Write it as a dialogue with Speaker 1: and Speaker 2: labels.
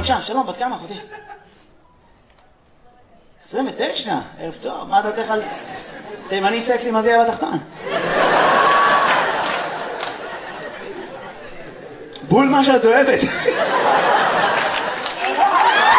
Speaker 1: בבקשה, שלום, בת כמה, אחותי? 29, ערב טוב, מה דעתך על תימני סקסי מזיע בתחתון? בול מה שאת אוהבת.